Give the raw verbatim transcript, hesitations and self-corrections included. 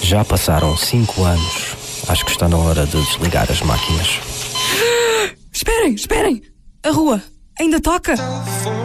Já passaram cinco anos. Acho que está na hora de desligar as máquinas. Esperem, esperem! A rua ainda toca?